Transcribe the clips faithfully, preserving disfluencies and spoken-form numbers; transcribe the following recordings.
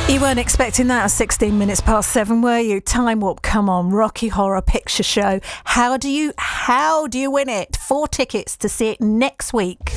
You weren't expecting that at sixteen minutes past seven, were you? Time Warp, come on, Rocky Horror Picture Show. How do you, how do you win it? Four tickets to see it next week.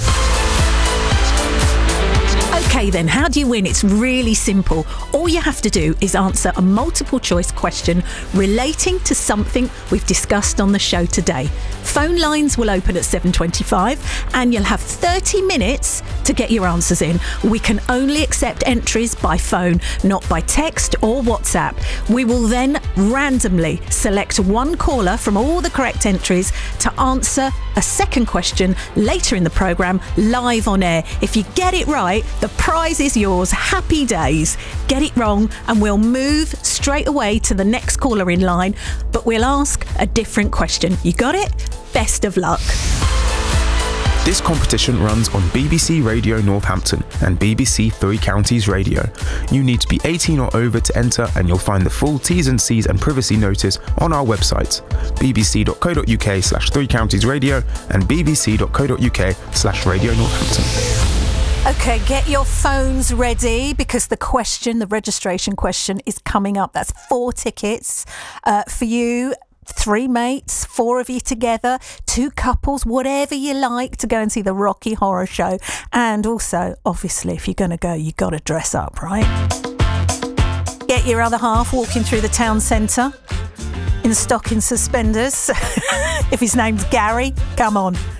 Okay then, how do you win? It's really simple. All you have to do is answer a multiple choice question relating to something we've discussed on the show today. Phone lines will open at seven twenty-five and you'll have thirty minutes to get your answers in. We can only accept entries by phone, not by text or WhatsApp. We will then randomly select one caller from all the correct entries to answer a second question later in the programme, live on air. If you get it right, the prize is yours. Happy days. Get it wrong and we'll move straight away to the next caller in line, but we'll ask a different question. You got it? Best of luck. This competition runs on B B C Radio Northampton and B B C Three Counties Radio. You need to be eighteen or over to enter, and you'll find the full T's and C's and privacy notice on our website, bbc.co.uk slash three counties radio and bbc.co.uk slash radio Northampton. Okay, get your phones ready because the question, the registration question is coming up. That's four tickets uh, for you. Three mates, four of you together, two couples, whatever you like, to go and see the Rocky Horror Show. And also, obviously, if you're going to go, you got to dress up, right? Get your other half walking through the town centre in stocking suspenders. If his name's Gary, come on.